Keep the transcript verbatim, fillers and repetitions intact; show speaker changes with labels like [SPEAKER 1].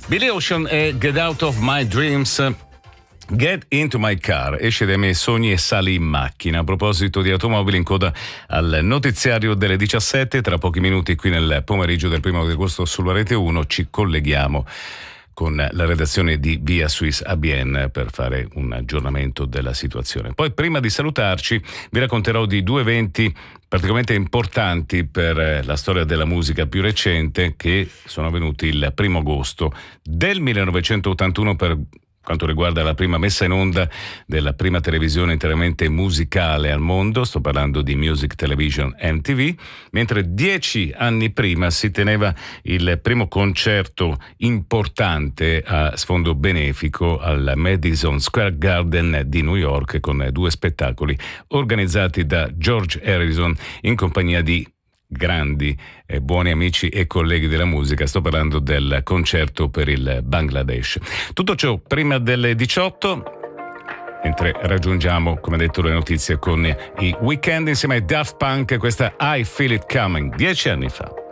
[SPEAKER 1] Billy Ocean e Get Out of My Dreams. Get into my car, esce dai miei sogni e sali in macchina. A proposito di automobili, in coda al notiziario delle diciassette, tra pochi minuti qui nel pomeriggio del primo di agosto sulla Rete uno ci colleghiamo con la redazione di Via Suisse A B N per fare un aggiornamento della situazione. Poi, prima di salutarci, vi racconterò di due eventi particolarmente importanti per la storia della musica più recente, che sono avvenuti il primo agosto del millenovecentottantuno per quanto riguarda la prima messa in onda della prima televisione interamente musicale al mondo. Sto parlando di Music Television M T V, mentre dieci anni prima si teneva il primo concerto importante a sfondo benefico al Madison Square Garden di New York, con due spettacoli organizzati da George Harrison in compagnia di grandi e buoni amici e colleghi della musica. Sto parlando del concerto per il Bangladesh. Tutto ciò prima delle diciotto, mentre raggiungiamo, come detto, le notizie con i Weeknd insieme ai Daft Punk. Questa I Feel It Coming, dieci anni fa.